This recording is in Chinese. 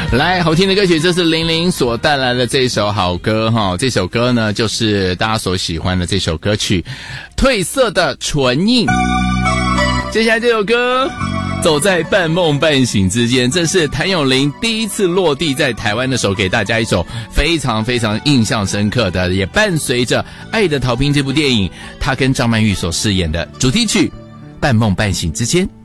来，好听的歌曲，这是玲玲所带来的这首好歌哈。这首歌呢，就是大家所喜欢的这首歌曲《褪色的唇印》。接下来这首歌走在半梦半醒之间，这是谭咏麟第一次落地在台湾的时候，给大家一首非常非常印象深刻的，也伴随着《爱的逃兵》这部电影，他跟张曼玉所饰演的主题曲《半梦半醒之间》。